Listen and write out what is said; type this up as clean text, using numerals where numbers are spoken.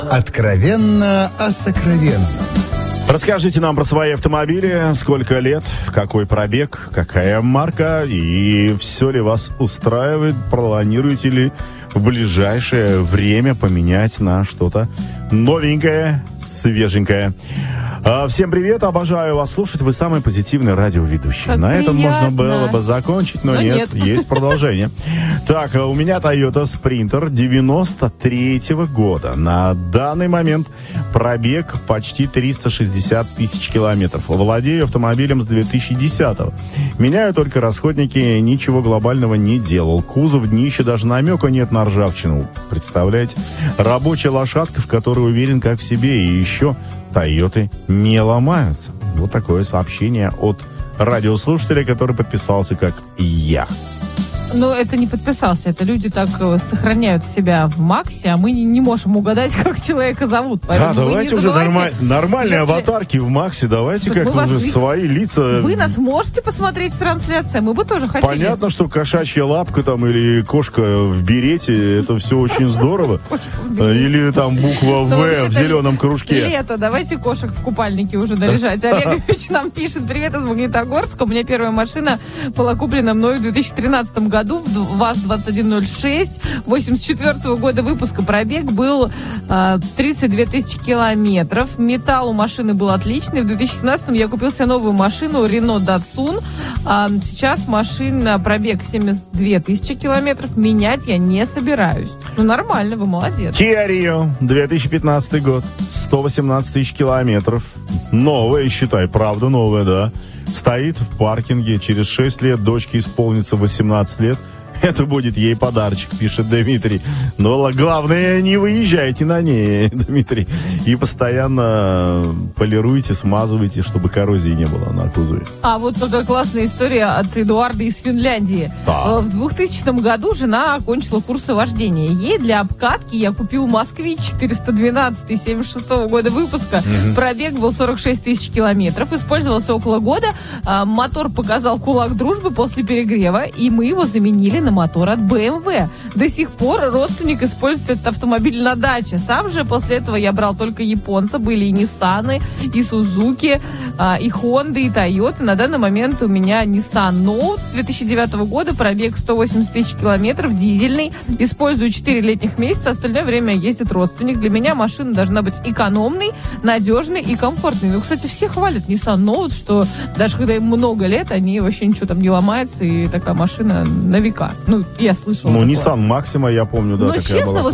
Откровенно о сокровенном. Расскажите нам про свои автомобили, сколько лет, какой пробег, какая марка и все ли вас устраивает, планируете ли в ближайшее время поменять на что-то новенькое, свеженькое. Всем привет, обожаю вас слушать, вы самый позитивный радиоведущий. Как на этом приятно. можно было бы закончить, но нет, есть продолжение. Так, у меня Toyota Sprinter 93-го года. На данный момент пробег почти 360 тысяч километров. Владею автомобилем с 2010-го. Меняю только расходники, ничего глобального не делал. Кузов, днище, даже намека нет на ржавчину. Представляете? Рабочая лошадка, в которой уверен как в себе, и еще... Тойоты не ломаются. Вот такое сообщение от радиослушателя, который подписался как я. Ну, это не подписался. Это люди так сохраняют себя в Максе, а мы не можем угадать, как человека зовут. Да, давайте уже нормальные если... аватарки в Максе. Давайте так как уже свои лица. Вы нас можете посмотреть в трансляции? Мы бы тоже хотели. Понятно, что кошачья лапка там или кошка в берете, это все очень здорово. Или там буква В в зеленом кружке. Лето, давайте кошек в купальнике уже наряжать. Олегович нам пишет: привет из Магнитогорска. У меня первая машина была куплена мною в 2013 году. ВАЗ-2106, 84 года выпуска, пробег был 32 тысячи километров. Металл у машины был отличный. В 2017 я купил себе новую машину Renault Datsun. Сейчас машина пробег 72 тысячи километров. Менять я не собираюсь. Ну, нормально, вы молодец. Kia Rio, 2015 год, 118 тысяч километров. Новая, считай, правда новая, да. Стоит в паркинге. Через 6 лет дочке исполнится 18 лет. Это будет ей подарочек, пишет Дмитрий. Но главное, не выезжайте на ней, Дмитрий. И постоянно полируйте, смазывайте, чтобы коррозии не было на кузове. А вот такая классная история от Эдуарда из Финляндии. Да. В 2000 году жена окончила курсы вождения. Ей для обкатки я купил «Москвич» 412 76 года выпуска. Пробег был 46 тысяч километров. Использовался около года. Мотор показал кулак дружбы после перегрева, и мы его заменили на мотор от BMW. До сих пор родственник использует этот автомобиль на даче. Сам же после этого я брал только японца. Были и Ниссаны, и Сузуки, и Хонды, и Тойоты. На данный момент у меня Nissan Note 2009 года, пробег 180 тысяч километров, дизельный. Использую 4 летних месяца, остальное время ездит родственник. Для меня машина должна быть экономной, надежной и комфортной. Ну, кстати, все хвалят Nissan Note, что даже когда им много лет, они вообще ничего там не ломается, и такая машина на века. Ну, я слышала. Ну, такое. Nissan Maxima, я помню, да, но такая честно, была. вот